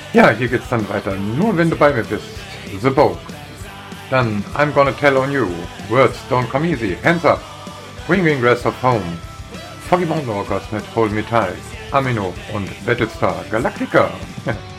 Ja, hier geht's dann weiter. Nur wenn du bei mir bist. The Vogue. Dann I'm Gonna Tell on You. Words Don't Come Easy. Hands Up. Bringing Rest of Home. Foggy Mountain Rockers mit Hold Me Tight. Amino und Battlestar Galactica.